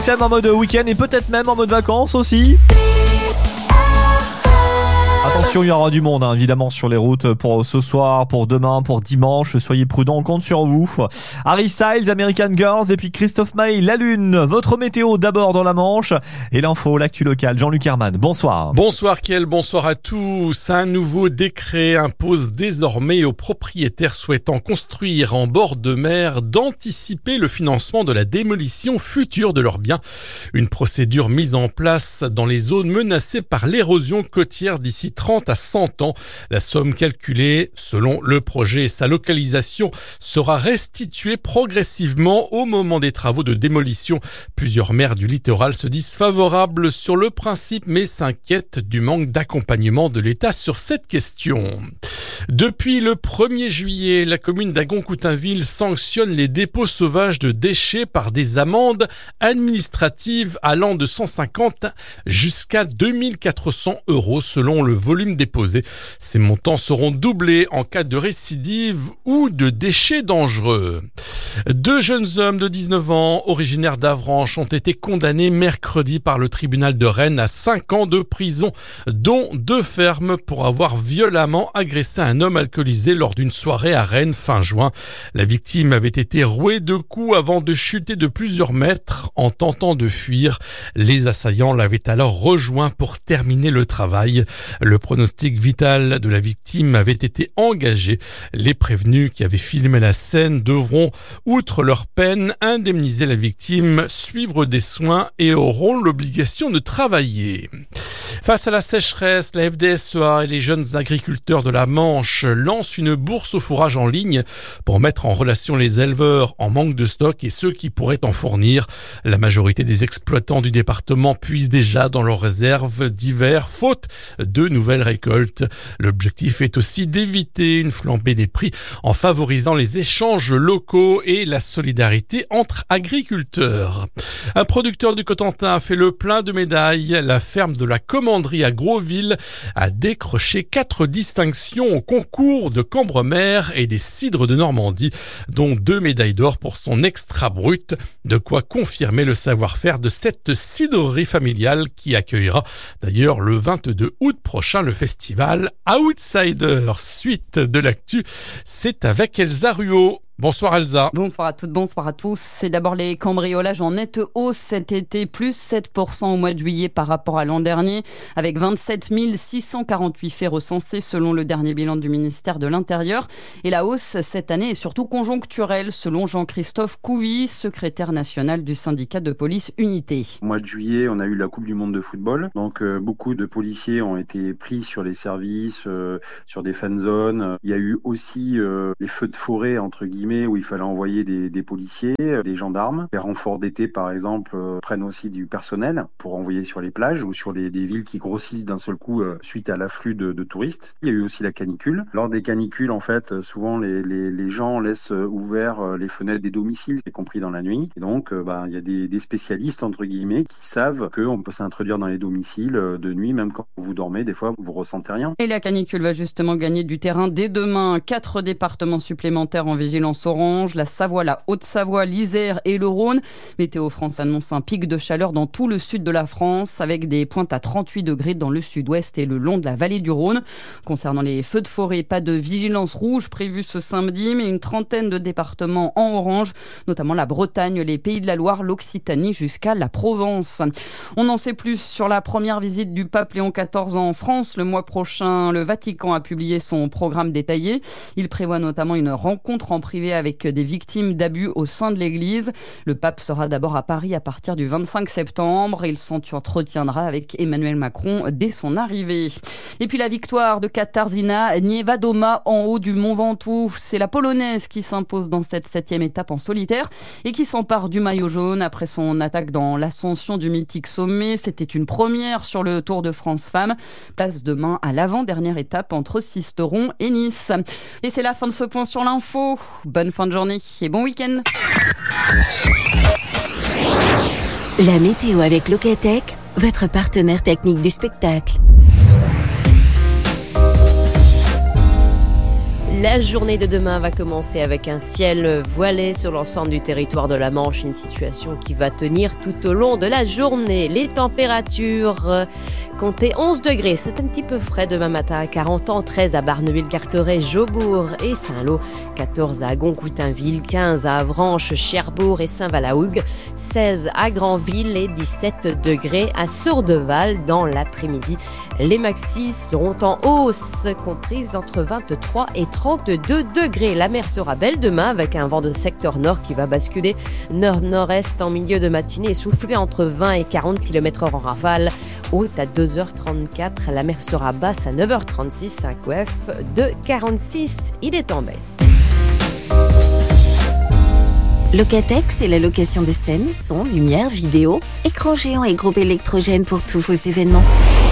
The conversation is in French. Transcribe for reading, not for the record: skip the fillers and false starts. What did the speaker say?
FM en mode week-end et peut-être même en mode vacances aussi. Attention, il y aura du monde évidemment sur les routes pour ce soir, pour demain, pour dimanche. Soyez prudents, on compte sur vous. Harry Styles, American Girls et puis Christophe Maé, La Lune. Votre météo d'abord dans la Manche et l'info, l'actu locale. Jean-Luc Herman, bonsoir. Bonsoir Kiel, bonsoir à tous. Un nouveau décret impose désormais aux propriétaires souhaitant construire en bord de mer d'anticiper le financement de la démolition future de leurs biens. Une procédure mise en place dans les zones menacées par l'érosion côtière d'ici 30 à 100 ans. La somme calculée, selon le projet et sa localisation, sera restituée progressivement au moment des travaux de démolition. Plusieurs maires du littoral se disent favorables sur le principe, mais s'inquiètent du manque d'accompagnement de l'État sur cette question. Depuis le 1er juillet, la commune d'Agon-Coutainville sanctionne les dépôts sauvages de déchets par des amendes administratives allant de 150 jusqu'à 2400 € selon le volume déposé. Ces montants seront doublés en cas de récidive ou de déchets dangereux. 2 jeunes hommes de 19 ans, originaires d'Avranches, ont été condamnés mercredi par le tribunal de Rennes à 5 ans de prison, dont 2 fermes pour avoir violemment agressé un homme alcoolisé lors d'une soirée à Rennes fin juin. La victime avait été rouée de coups avant de chuter de plusieurs mètres en tentant de fuir. Les assaillants l'avaient alors rejoint pour terminer le travail. Le pronostic vital de la victime avait été engagé. Les prévenus qui avaient filmé la scène devront, outre leur peine, indemniser la victime, suivre des soins et auront l'obligation de travailler. Face à la sécheresse, la FDSEA et les jeunes agriculteurs de la Manche lancent une bourse au fourrage en ligne pour mettre en relation les éleveurs en manque de stock et ceux qui pourraient en fournir. La majorité des exploitants du département puisent déjà dans leurs réserves d'hiver, faute de nouvelles récoltes. L'objectif est aussi d'éviter une flambée des prix en favorisant les échanges locaux et la solidarité entre agriculteurs. Un producteur du Cotentin a fait le plein de médailles. La ferme de la Commanderie à Grosville a décroché 4 distinctions au concours de Cambremer et des cidres de Normandie, dont 2 médailles d'or pour son extra brut. De quoi confirmer le savoir-faire de cette cidrerie familiale qui accueillera d'ailleurs le 22 août prochain le festival Outsider. Suite de l'actu, c'est avec Elsa Ruot. Bonsoir Elsa. Bonsoir à toutes, bonsoir à tous. C'est d'abord les cambriolages en nette hausse cet été, plus 7% au mois de juillet par rapport à l'an dernier, avec 27 648 faits recensés selon le dernier bilan du ministère de l'Intérieur. Et la hausse cette année est surtout conjoncturelle, selon Jean-Christophe Couvy, secrétaire national du syndicat de police Unité. Au mois de juillet, on a eu la Coupe du Monde de football. Donc beaucoup de policiers ont été pris sur les services, sur des fan zones. Il y a eu aussi les feux de forêt, entre guillemets, où il fallait envoyer des policiers, des gendarmes. Les renforts d'été, par exemple, prennent aussi du personnel pour envoyer sur les plages ou sur des villes qui grossissent d'un seul coup suite à l'afflux de touristes. Il y a eu aussi la canicule. Lors des canicules, en fait, souvent les gens laissent ouverts les fenêtres des domiciles, y compris dans la nuit. Et donc, il y a des spécialistes, entre guillemets, qui savent qu'on peut s'introduire dans les domiciles de nuit, même quand vous dormez. Des fois, vous ressentez rien. Et la canicule va justement gagner du terrain dès demain. 4 départements supplémentaires en vigilance orange, la Savoie, la Haute-Savoie, l'Isère et le Rhône. Météo France annonce un pic de chaleur dans tout le sud de la France, avec des pointes à 38 degrés dans le sud-ouest et le long de la vallée du Rhône. Concernant les feux de forêt, pas de vigilance rouge prévue ce samedi, mais une trentaine de départements en orange, notamment la Bretagne, les Pays de la Loire, l'Occitanie jusqu'à la Provence. On en sait plus sur la première visite du pape Léon XIV en France. Le mois prochain, le Vatican a publié son programme détaillé. Il prévoit notamment une rencontre en privé avec des victimes d'abus au sein de l'Église. Le pape sera d'abord à Paris à partir du 25 septembre. Il s'entretiendra avec Emmanuel Macron dès son arrivée. Et puis la victoire de Katarzyna Niewiadoma en haut du Mont Ventoux. C'est la Polonaise qui s'impose dans cette 7e étape en solitaire et qui s'empare du maillot jaune après son attaque dans l'ascension du mythique sommet. C'était une première sur le Tour de France Femmes. Place demain à l'avant-dernière étape entre Sisteron et Nice. Et c'est la fin de ce point sur l'info. Bonne fin de journée et bon week-end. La météo avec Locatech, votre partenaire technique du spectacle. La journée de demain va commencer avec un ciel voilé sur l'ensemble du territoire de la Manche, une situation qui va tenir tout au long de la journée. Les températures comptez 11 degrés, c'est un petit peu frais demain matin à 40 ans, 13 à Barneville, Carteret, Jaubourg et Saint-Lô, 14 à Goncoutainville, 15 à Avranches, Cherbourg et Saint-Valahougue, 16 à Granville et 17 degrés à Sourdeval. Dans l'après-midi, les maxis seront en hausse, comprises entre 23 et 32 degrés. La mer sera belle demain avec un vent de secteur nord qui va basculer nord-nord-est en milieu de matinée et souffler entre 20 et 40 km/h en rafale. Haute à 2h34, la mer sera basse à 9h36, un QF de 46. Il est en baisse. Locatech, c'est la location de scènes, son, lumière, vidéo, écran géant et groupe électrogène pour tous vos événements.